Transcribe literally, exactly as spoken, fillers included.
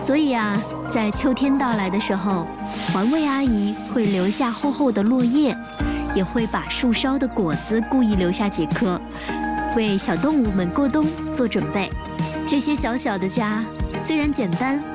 所以啊，在秋天到来的时候，环卫阿姨会留下厚厚的落叶，也会把树梢的果子故意留下几颗，为小动物们过冬做准备。这些小小的家虽然简单，